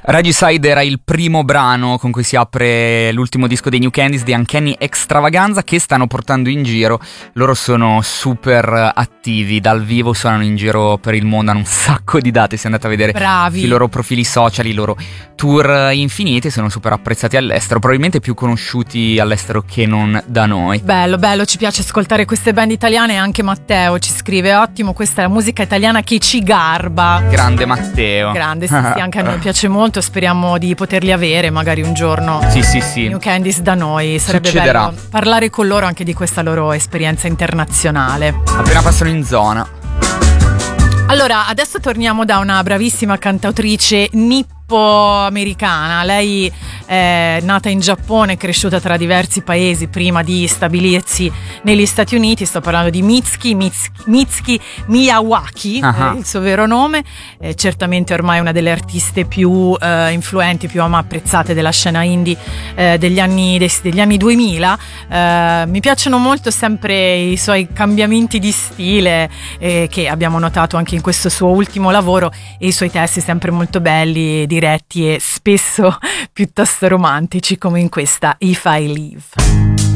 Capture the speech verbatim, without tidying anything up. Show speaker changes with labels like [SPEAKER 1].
[SPEAKER 1] Regicide era il primo brano con cui si apre l'ultimo disco dei New Candies, di Uncanny Extravaganza, che stanno portando in giro. Loro sono super attivi, dal vivo suonano in giro per il mondo, hanno un sacco di date, se andate a vedere
[SPEAKER 2] Bravi.
[SPEAKER 1] i loro profili social, i loro tour infiniti, sono super apprezzati all'estero, probabilmente più conosciuti all'estero che non da noi.
[SPEAKER 2] Bello, bello, ci piace ascoltare queste band italiane. Anche Matteo ci scrive: ottimo, questa è la musica italiana che ci garba.
[SPEAKER 1] Grande Matteo.
[SPEAKER 2] Grande, sì, sì, anche a noi piace molto. Speriamo di poterli avere magari un giorno.
[SPEAKER 1] Sì, sì, sì.
[SPEAKER 2] New Candies da noi. Sarebbe
[SPEAKER 1] Succederà.
[SPEAKER 2] bello parlare con loro anche di questa loro esperienza internazionale.
[SPEAKER 1] Appena passano in zona.
[SPEAKER 2] Allora, adesso torniamo da una bravissima cantautrice nippo-americana. Lei è nata in Giappone, cresciuta tra diversi paesi prima di stabilirsi negli Stati Uniti. Sto parlando di Mitsuki, Mitsuki, Mitsuki Miyawaki,
[SPEAKER 1] uh-huh.
[SPEAKER 2] eh, il suo vero nome. Eh, certamente ormai una delle artiste più eh, influenti, più apprezzate della scena indie eh, degli anni, dei, degli anni duemila. Eh, mi piacciono molto sempre i suoi cambiamenti di stile eh, che abbiamo notato anche in questo suo ultimo lavoro, e i suoi testi sempre molto belli, diretti e spesso piuttosto romantici, come in questa If I Leave.